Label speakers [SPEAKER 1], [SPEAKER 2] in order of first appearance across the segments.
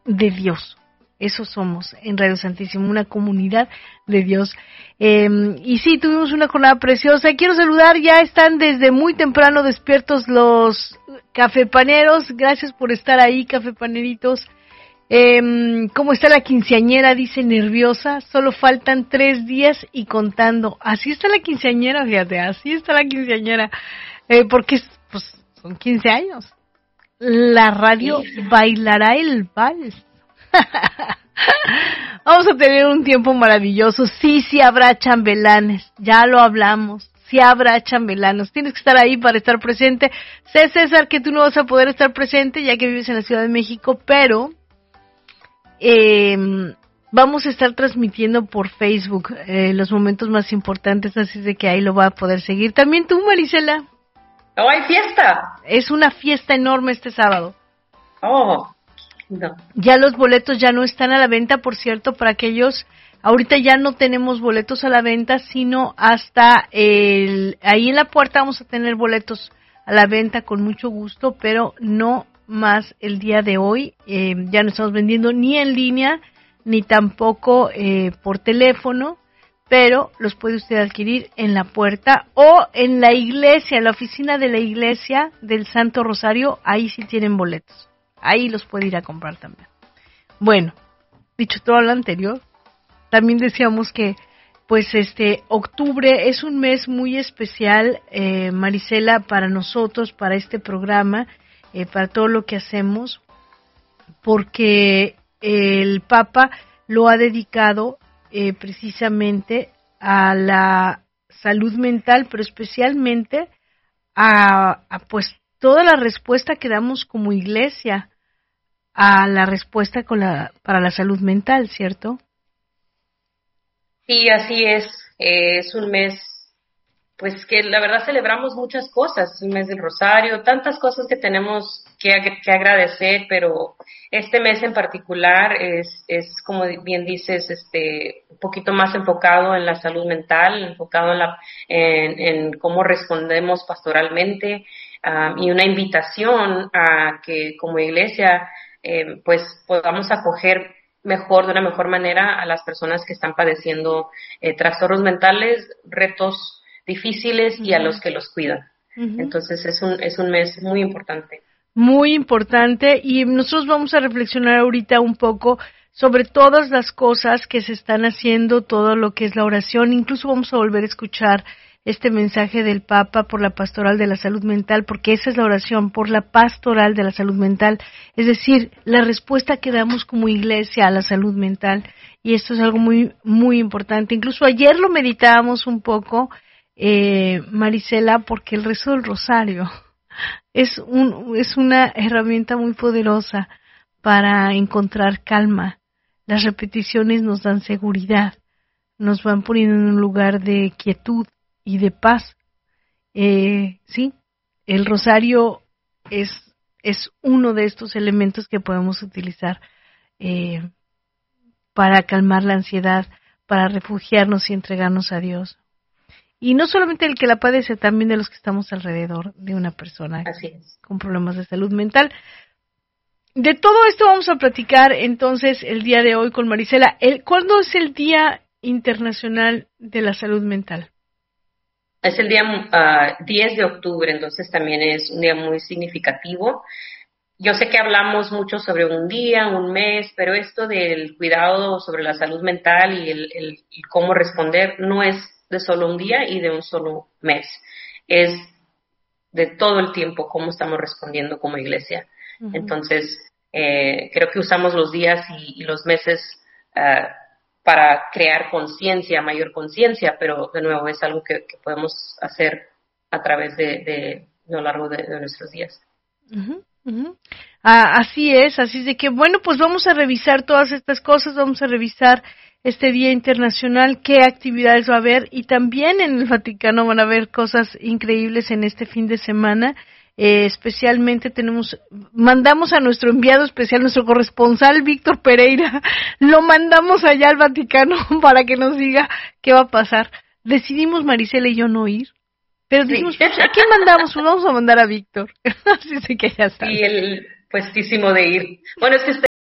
[SPEAKER 1] de Dios. Eso somos en Radio Santísimo, una comunidad de Dios. Y sí, tuvimos una jornada preciosa. Quiero saludar, ya están desde muy temprano despiertos los cafepaneros. Gracias por estar ahí, cafepaneritos. ¿Cómo está la quinceañera? Dice nerviosa. Solo faltan 3 días y contando. Así está la quinceañera, fíjate, así está la quinceañera. Porque pues, son 15 años. La radio bailará el vals. Vamos a tener un tiempo maravilloso. Sí habrá chambelanes, ya lo hablamos. Sí habrá chambelanos. Tienes que estar ahí para estar presente. Sé, César, que tú no vas a poder estar presente ya que vives en la Ciudad de México, pero vamos a estar transmitiendo por Facebook los momentos más importantes, así de que ahí lo va a poder seguir. También tú, Marisela.
[SPEAKER 2] ¡Oh, hay fiesta!
[SPEAKER 1] Es una fiesta enorme este sábado.
[SPEAKER 2] ¡Oh! No.
[SPEAKER 1] Ya los boletos ya no están a la venta, por cierto, para aquellos, ahorita ya no tenemos boletos a la venta, sino hasta ahí en la puerta vamos a tener boletos a la venta con mucho gusto, pero no más el día de hoy. Ya no estamos vendiendo ni en línea, ni tampoco por teléfono, pero los puede usted adquirir en la puerta o en la iglesia, en la oficina de la iglesia del Santo Rosario, ahí sí tienen boletos. Ahí los puede ir a comprar también. Bueno, dicho todo lo anterior, también decíamos que pues octubre es un mes muy especial, Marisela, para nosotros, para este programa, para todo lo que hacemos, porque el Papa lo ha dedicado precisamente a la salud mental, pero especialmente a pues toda la respuesta que damos como iglesia a la respuesta para la salud mental, ¿cierto?
[SPEAKER 2] Sí, así es. Es un mes, pues que la verdad celebramos muchas cosas. Es un mes del Rosario, tantas cosas que tenemos que agradecer, pero este mes en particular es como bien dices, un poquito más enfocado en la salud mental, enfocado en cómo respondemos pastoralmente. Y una invitación a que como iglesia pues podamos acoger de una mejor manera a las personas que están padeciendo trastornos mentales, retos difíciles y a los que los cuidan. Entonces es un mes muy importante.
[SPEAKER 1] Muy importante, y nosotros vamos a reflexionar ahorita un poco sobre todas las cosas que se están haciendo, todo lo que es la oración. Incluso vamos a volver a escuchar este mensaje del Papa por la pastoral de la salud mental, porque esa es la oración, por la pastoral de la salud mental, es decir, la respuesta que damos como iglesia a la salud mental, y esto es algo muy, muy importante. Incluso ayer lo meditábamos un poco, Marisela, porque el rezo del rosario es una herramienta muy poderosa para encontrar calma. Las repeticiones nos dan seguridad, nos van poniendo en un lugar de quietud y de paz. Sí, el rosario es uno de estos elementos que podemos utilizar para calmar la ansiedad, para refugiarnos y entregarnos a Dios. Y no solamente el que la padece, también de los que estamos alrededor de una persona con problemas de salud mental. De todo esto vamos a platicar entonces el día de hoy con Marisela. ¿Cuándo es el Día Internacional de la Salud Mental?
[SPEAKER 2] Es el día 10 de octubre, entonces también es un día muy significativo. Yo sé que hablamos mucho sobre un día, un mes, pero esto del cuidado sobre la salud mental y el cómo responder no es de solo un día y de un solo mes. Es de todo el tiempo cómo estamos respondiendo como iglesia. Uh-huh. Entonces, creo que usamos los días y los meses para crear conciencia, mayor conciencia, pero de nuevo es algo que podemos hacer a través de lo largo de nuestros días.
[SPEAKER 1] Uh-huh, uh-huh. Así es de que, bueno, pues vamos a revisar todas estas cosas, vamos a revisar este Día Internacional, qué actividades va a haber, y también en el Vaticano van a haber cosas increíbles en este fin de semana. Especialmente mandamos a nuestro enviado especial, nuestro corresponsal Víctor Pereira, lo mandamos allá al Vaticano para que nos diga qué va a pasar. Decidimos Marisela y yo no ir, pero dijimos, sí. ¿A quién mandamos? Pues vamos a mandar a Víctor. Así que ya está.
[SPEAKER 2] Sí, el puestísimo de ir. Bueno, es que usted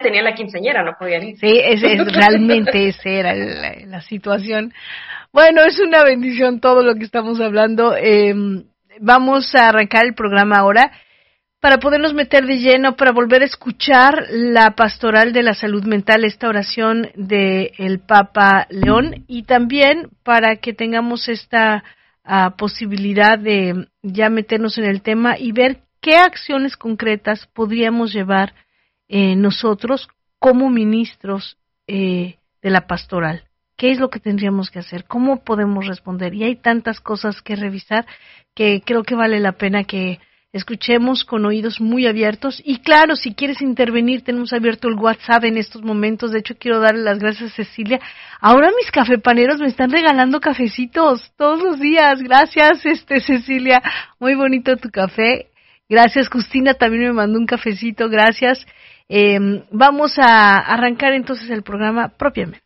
[SPEAKER 2] tenían la quinceañera, no podían ir.
[SPEAKER 1] Sí, realmente esa era la situación. Bueno, es una bendición todo lo que estamos hablando. Vamos a arrancar el programa ahora para podernos meter de lleno, para volver a escuchar la pastoral de la salud mental, esta oración del Papa León, y también para que tengamos esta posibilidad de ya meternos en el tema y ver qué acciones concretas podríamos llevar nosotros como ministros de la pastoral. ¿Qué es lo que tendríamos que hacer? ¿Cómo podemos responder? Y hay tantas cosas que revisar que creo que vale la pena que escuchemos con oídos muy abiertos. Y claro, si quieres intervenir, tenemos abierto el WhatsApp en estos momentos. De hecho, quiero darle las gracias a Cecilia. Ahora mis cafepaneros me están regalando cafecitos todos los días. Gracias, Cecilia. Muy bonito tu café. Gracias, Justina también me mandó un cafecito. Gracias. Vamos a arrancar entonces el programa propiamente.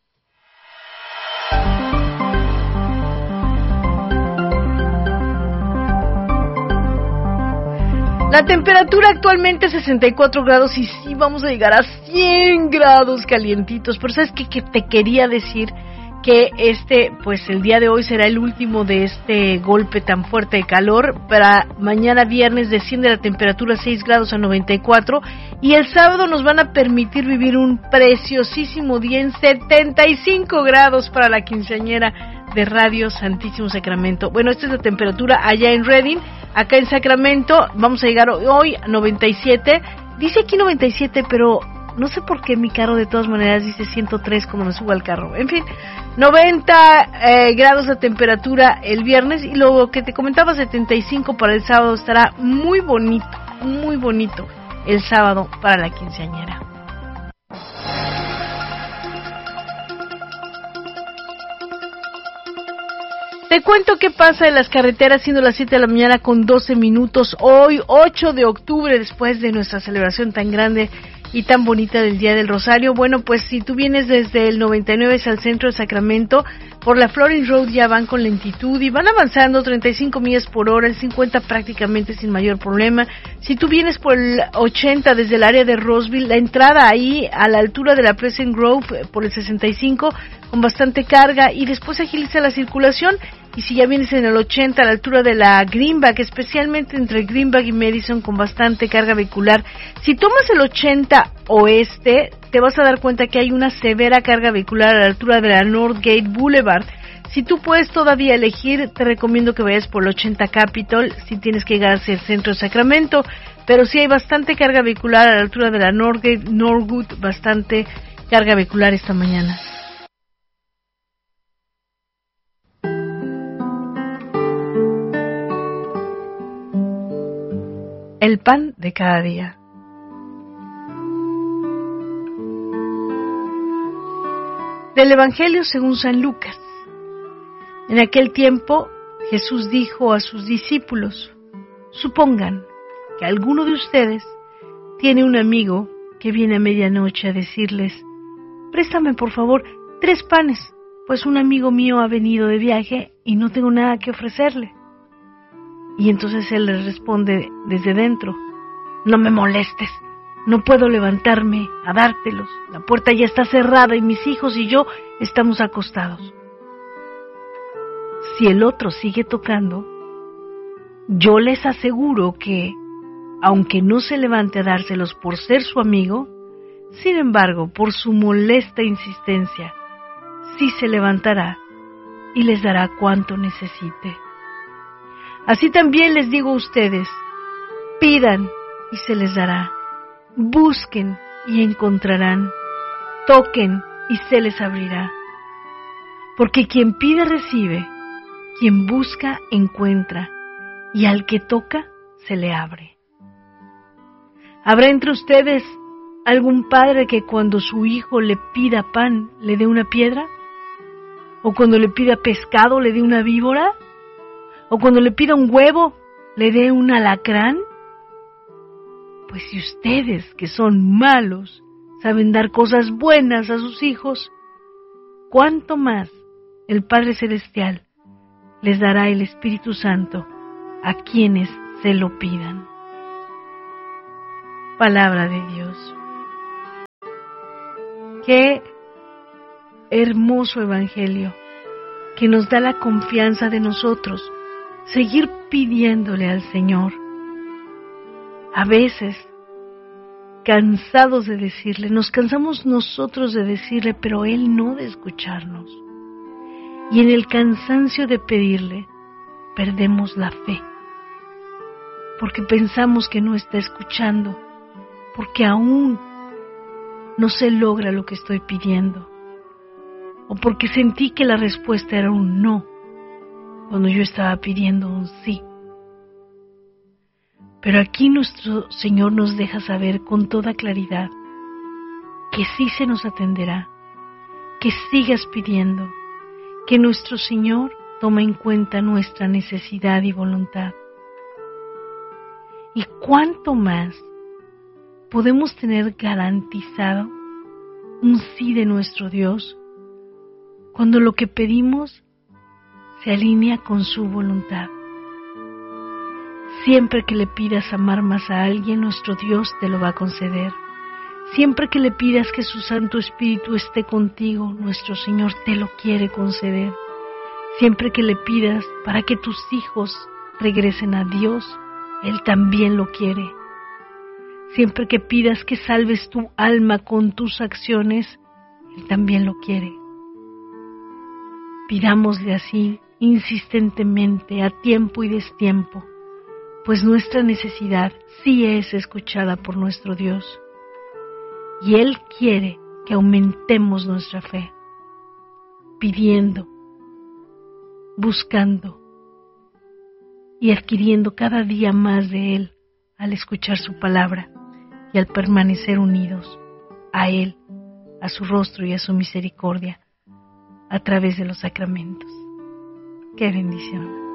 [SPEAKER 1] La temperatura actualmente es 64 grados y sí vamos a llegar a 100 grados calientitos. Pero ¿sabes qué? Que te quería decir que pues el día de hoy será el último de este golpe tan fuerte de calor. Para mañana viernes desciende la temperatura 6 grados a 94 y el sábado nos van a permitir vivir un preciosísimo día en 75 grados para la quinceañera de Radio Santísimo Sacramento. Bueno, esta es la temperatura allá en Redding. Acá en Sacramento vamos a llegar hoy a 97. Dice aquí 97, pero no sé por qué mi carro de todas maneras dice 103 cuando me subo al carro. En fin, 90 grados de temperatura el viernes y luego que te comentaba 75 para el sábado. Estará muy bonito el sábado para la quinceañera. Te cuento qué pasa en las carreteras siendo las 7 de la mañana con 12 minutos. Hoy, 8 de octubre, después de nuestra celebración tan grande y tan bonita del Día del Rosario. Bueno, pues si tú vienes desde el 99 al centro de Sacramento, por la Florence Road ya van con lentitud y van avanzando 35 millas por hora, el 50 prácticamente sin mayor problema. Si tú vienes por el 80 desde el área de Roseville, la entrada ahí a la altura de la Pleasant Grove por el 65 con bastante carga y después agiliza la circulación. Y si ya vienes en el 80 a la altura de la Greenback, especialmente entre Greenback y Madison con bastante carga vehicular. Si tomas el 80 oeste, te vas a dar cuenta que hay una severa carga vehicular a la altura de la Northgate Boulevard. Si tú puedes todavía elegir, te recomiendo que vayas por el 80 Capitol si tienes que llegar hacia el centro de Sacramento. Pero sí hay bastante carga vehicular a la altura de la Northgate, Norwood, bastante carga vehicular esta mañana. El pan de cada día. Del Evangelio según San Lucas. En aquel tiempo Jesús dijo a sus discípulos: supongan que alguno de ustedes tiene un amigo que viene a medianoche a decirles: préstame por favor 3 panes, pues un amigo mío ha venido de viaje y no tengo nada que ofrecerle. Y entonces él les responde desde dentro: no me molestes, no puedo levantarme a dártelos, la puerta ya está cerrada y mis hijos y yo estamos acostados. Si el otro sigue tocando, yo les aseguro que, aunque no se levante a dárselos por ser su amigo, sin embargo, por su molesta insistencia, sí se levantará y les dará cuanto necesite. Así también les digo a ustedes: pidan y se les dará, busquen y encontrarán, toquen y se les abrirá. Porque quien pide recibe, quien busca encuentra, y al que toca se le abre. ¿Habrá entre ustedes algún padre que cuando su hijo le pida pan le dé una piedra? ¿O cuando le pida pescado le dé una víbora? ¿O cuando le pida un huevo, le dé un alacrán? Pues si ustedes, que son malos, saben dar cosas buenas a sus hijos, ¿cuánto más el Padre Celestial les dará el Espíritu Santo a quienes se lo pidan? Palabra de Dios. Qué hermoso evangelio que nos da la confianza de nosotros seguir pidiéndole al Señor. A veces, cansados de decirle, nos cansamos nosotros de decirle, pero Él no de escucharnos. Y en el cansancio de pedirle, perdemos la fe, porque pensamos que no está escuchando, porque aún no se logra lo que estoy pidiendo, o porque sentí que la respuesta era un no, cuando yo estaba pidiendo un sí. Pero aquí nuestro Señor nos deja saber con toda claridad que sí se nos atenderá, que sigas pidiendo, que nuestro Señor toma en cuenta nuestra necesidad y voluntad. ¿Y cuánto más podemos tener garantizado un sí de nuestro Dios cuando lo que pedimos se alinea con su voluntad? Siempre que le pidas amar más a alguien, nuestro Dios te lo va a conceder. Siempre que le pidas que su Santo Espíritu esté contigo, nuestro Señor te lo quiere conceder. Siempre que le pidas para que tus hijos regresen a Dios, Él también lo quiere. Siempre que pidas que salves tu alma con tus acciones, Él también lo quiere. Pidámosle así, insistentemente, a tiempo y destiempo, pues nuestra necesidad sí es escuchada por nuestro Dios. Y Él quiere que aumentemos nuestra fe, pidiendo, buscando y adquiriendo cada día más de Él al escuchar su palabra y al permanecer unidos a Él, a su rostro y a su misericordia a través de los sacramentos. ¡Qué bendición!